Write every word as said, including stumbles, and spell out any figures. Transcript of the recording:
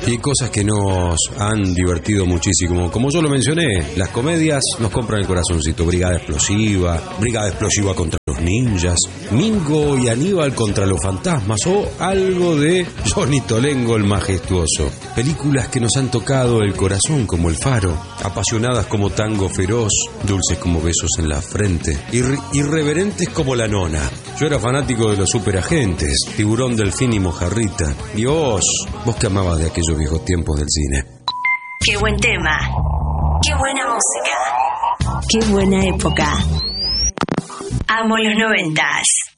Y hay cosas que nos han divertido muchísimo. Como yo lo mencioné, las comedias nos compran el corazoncito. Brigada Explosiva, Brigada Explosiva contra los ninjas, Mingo y Aníbal contra los fantasmas, o algo de Johnny Tolengo el majestuoso. Películas que nos han tocado el corazón como El Faro, apasionadas como Tango Feroz, dulces como Besos en la Frente, irre- irreverentes como La Nona. Yo era fanático de los superagentes, Tiburón, Delfín y Mojarrita. Y vos, vos que amabas de aquellos viejos tiempos del cine. Qué buen tema. Qué buena música. Qué buena época. Amo los noventas.